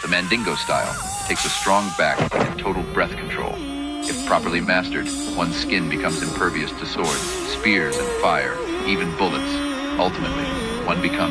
Mandingo style takes a strong back and total breath control. If properly mastered, one's skin becomes impervious to swords, spears, and fire, even bullets. Ultimately, one becomes